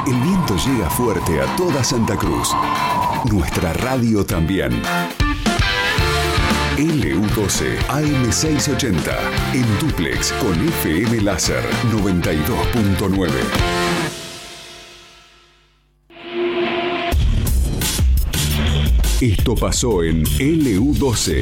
El viento llega fuerte a toda Santa Cruz. Nuestra radio también. LU12 AM680 en dúplex con FM Láser 92.9. Esto pasó en LU12.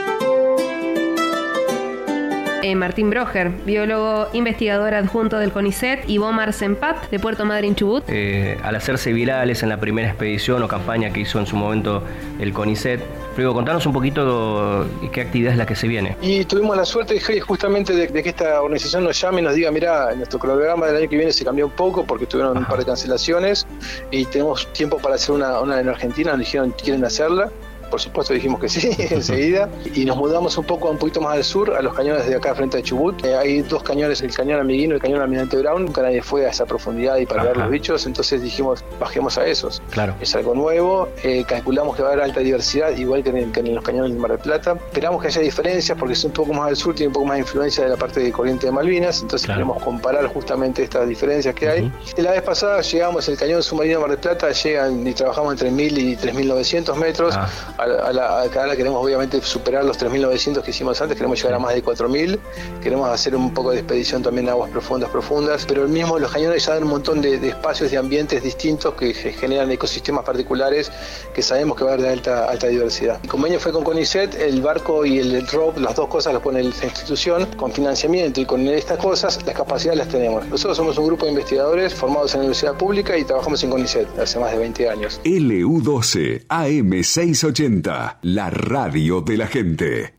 Martín Broger, biólogo investigador adjunto del CONICET, y Bomar Sempat, de Puerto Madryn, Chubut. Al hacerse virales en la primera expedición o campaña que hizo en su momento el CONICET, luego contanos un poquito qué actividad es la que se viene. Y tuvimos la suerte justamente de que esta organización nos llame y nos diga, mira, nuestro cronograma del año que viene se cambió un poco porque tuvieron un par de cancelaciones y tenemos tiempo para hacer una en Argentina. Nos dijeron, ¿quieren hacerla? Por supuesto dijimos que sí, enseguida, y nos mudamos un poquito más al sur, a los cañones de acá frente a Chubut. Hay dos cañones, el cañón Amiguino y el cañón Almirante Brown. Nunca nadie fue a esa profundidad y para ver los bichos, entonces dijimos, bajemos a esos. Claro. Es algo nuevo, calculamos que va a haber alta diversidad, igual que en los cañones del Mar del Plata. Esperamos que haya diferencias porque es un poco más al sur, tiene un poco más de influencia de la parte de corriente de Malvinas, entonces queremos comparar justamente estas diferencias que hay. Y la vez pasada llegamos, el cañón submarino Mar del Plata, llegan y trabajamos entre 1000 y 3900 metros. Ahora queremos obviamente superar los 3.900 que hicimos antes, queremos llegar a más de 4.000, queremos hacer un poco de expedición también en aguas profundas, pero los cañones ya dan un montón de espacios, de ambientes distintos que generan ecosistemas particulares que sabemos que va a haber de alta diversidad. El convenio fue con CONICET, el barco y el ROP, las dos cosas las pone la institución, con financiamiento y con estas cosas, las capacidades las tenemos. Nosotros somos un grupo de investigadores formados en la universidad pública y trabajamos en CONICET hace más de 20 años. LU12 AM680. La radio de la gente.